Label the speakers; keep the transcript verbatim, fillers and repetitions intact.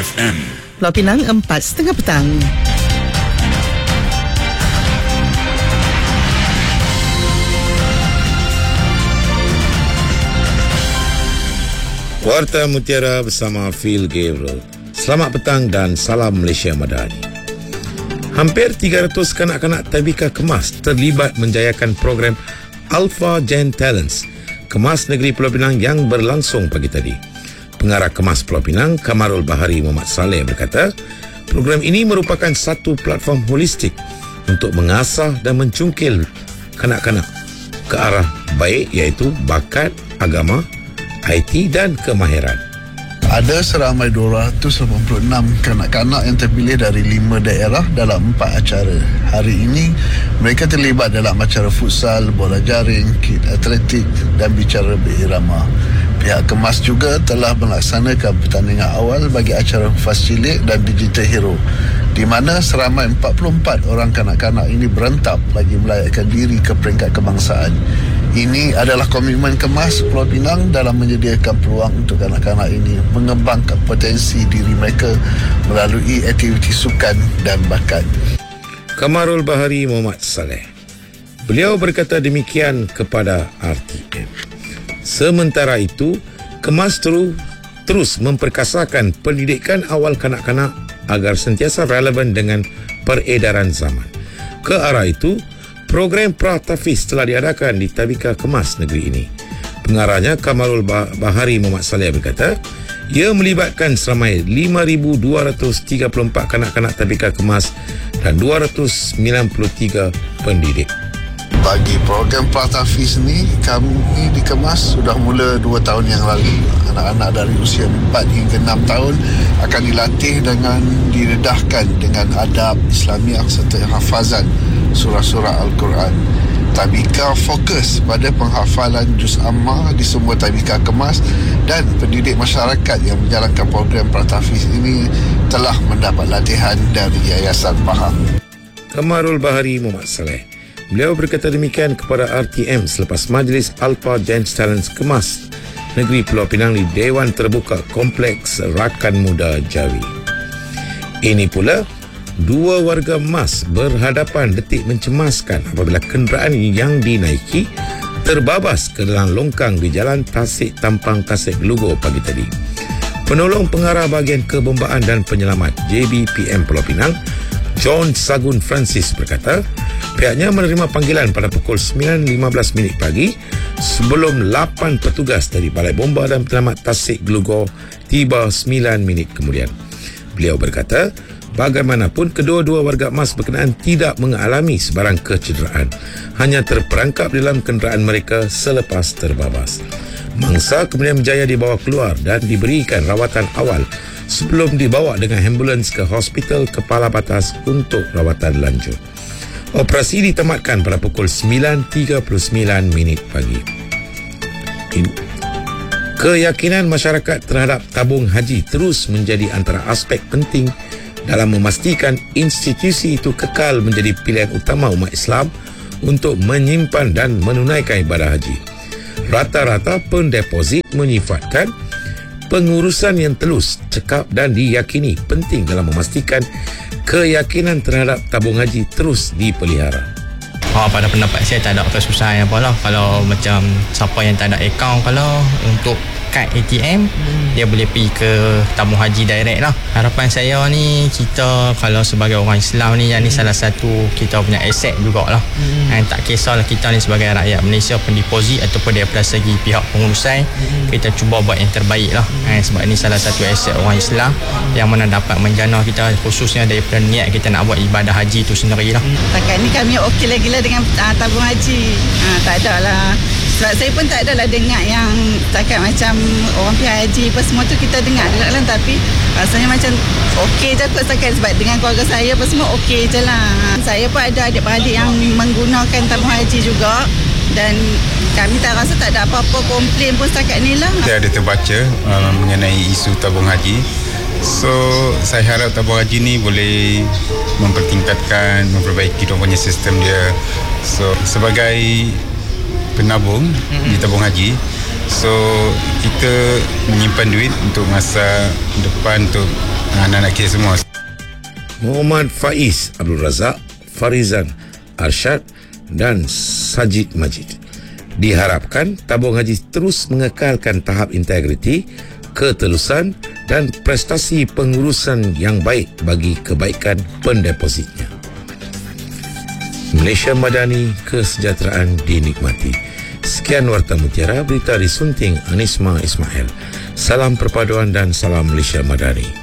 Speaker 1: F M.
Speaker 2: Pulau Pinang empat setengah petang.
Speaker 3: Warta Mutiara bersama Phil Gabriel. Selamat petang dan salam Malaysia Madani. Hampir tiga ratus kanak-kanak Tabika Kemas terlibat menjayakan program Alpha Gen Talents Kemas Negeri Pulau Pinang yang berlangsung pagi tadi. Pengarah Kemas Pulau Pinang, Kamarul Bahari Muhammad Saleh berkata, program ini merupakan satu platform holistik untuk mengasah dan mencungkil kanak-kanak ke arah baik iaitu bakat, agama, I T dan kemahiran.
Speaker 4: Ada seramai dua ratus lapan puluh enam kanak-kanak yang terpilih dari lima daerah dalam empat acara. Hari ini, mereka terlibat dalam acara futsal, bola jaring, kit atletik dan bicara berirama. Pihak Kemas juga telah melaksanakan pertandingan awal bagi acara Fas Cilik dan Digital Hero, di mana seramai empat puluh empat orang kanak-kanak ini berentap bagi melayakkan diri ke peringkat kebangsaan. Ini adalah komitmen Kemas Pulau Pinang dalam menyediakan peluang untuk kanak-kanak ini mengembangkan potensi diri mereka melalui aktiviti sukan dan bakat.
Speaker 3: Kamarul Bahari Muhammad Saleh. Beliau berkata demikian kepada R T M. Sementara itu, Kemas terus, terus memperkasakan pendidikan awal kanak-kanak agar sentiasa relevan dengan peredaran zaman. Ke arah itu, program Pratafis telah diadakan di Tabika Kemas negeri ini. Pengarahnya Kamarul Bahari Muhammad Saleh berkata, ia melibatkan seramai lima ribu dua ratus tiga puluh empat kanak-kanak Tabika Kemas dan dua ratus sembilan puluh tiga pendidik.
Speaker 4: Bagi program Pratafis ni, kami di Kemas sudah mula dua tahun yang lalu. Anak-anak dari usia empat hingga enam tahun akan dilatih dengan didedahkan dengan adab Islamiah serta hafazan surah-surah Al-Quran. Tabika fokus pada penghafalan Juz Ammah di semua Tabika Kemas dan pendidik masyarakat yang menjalankan program Pratafis ini telah mendapat latihan dari Yayasan Pahang.
Speaker 3: Kamarul Bahari Muhammad Saleh. Beliau berkata demikian kepada R T M selepas Majlis Alpha Gen Talents Kemas Negeri Pulau Pinang di Dewan Terbuka Kompleks Rakan Muda Jawi. Ini pula, dua warga Mas berhadapan detik mencemaskan apabila kenderaan yang dinaiki terbabas ke dalam longkang di Jalan Tasik Tampang Kasek Gelugur pagi tadi. Penolong pengarah bahagian kebombaan dan penyelamat J B P M Pulau Pinang, John Sagun Francis berkata, pihaknya menerima panggilan pada pukul sembilan lima belas minit pagi sebelum lapan petugas dari Balai Bomba dan Penyelamat Tasik Gelugur tiba sembilan minit kemudian. Beliau berkata, bagaimanapun kedua-dua warga Mas berkenaan tidak mengalami sebarang kecederaan, hanya terperangkap dalam kenderaan mereka selepas terbabas. Mangsa kemudian berjaya dibawa keluar dan diberikan rawatan awal sebelum dibawa dengan ambulans ke Hospital Kepala Batas untuk rawatan lanjut. Operasi ditamatkan pada pukul sembilan tiga puluh sembilan minit pagi. Keyakinan masyarakat terhadap tabung haji terus menjadi antara aspek penting dalam memastikan institusi itu kekal menjadi pilihan utama umat Islam untuk menyimpan dan menunaikan ibadah haji. Rata-rata pendeposit menyifatkan pengurusan yang telus, cekap dan diyakini penting dalam memastikan keyakinan terhadap tabung haji terus dipelihara.
Speaker 5: Oh, pada pendapat saya tak ada kesusahan apa lah. Kalau macam siapa yang tak ada akaun, kalau untuk kad A T M, hmm. dia boleh pergi ke tabung haji direct lah. Harapan saya ni, kita kalau sebagai orang Islam ni, yang ni hmm. salah satu kita punya aset jugalah. Hmm. And tak kisahlah kita ni sebagai rakyat Malaysia, pendeposit ataupun daripada segi pihak pengurusan, hmm. kita cuba buat yang terbaik lah. Hmm. And sebab ni salah satu aset orang Islam hmm. yang mana dapat menjana kita, khususnya daripada niat kita nak buat ibadah haji tu sendiri lah.
Speaker 6: Hmm. Takat ni kami okey lagi lah dengan uh, tabung haji. Uh, tak ada lah. Sebab saya pun tak adalah dengar yang takat macam orang pihak haji apa semua tu kita dengar juga lah, tapi rasanya macam okey je kot setakat, sebab dengan keluarga saya apa semua okey je lah. Saya pun ada adik-beradik yang menggunakan tabung haji juga dan kami tak rasa tak ada apa-apa komplain pun setakat ni lah.
Speaker 7: Saya ada terbaca uh, mengenai isu tabung haji. So saya harap tabung haji ni boleh mempertingkatkan, memperbaiki dia punya sistem dia. So sebagai penabung mm-hmm. di tabung haji, So kita menyimpan duit untuk masa depan untuk anak-anak kita semua.
Speaker 3: Muhammad Faiz Abdul Razak, Farizan Arsyad dan Sajid Majid. Diharapkan tabung haji terus mengekalkan tahap integriti, ketelusan dan prestasi pengurusan yang baik bagi kebaikan pendepositnya. Malaysia Madani, kesejahteraan dinikmati. Sekian Warta Mutiara, berita disunting Anisma Ismail. Salam perpaduan dan salam Malaysia Madani.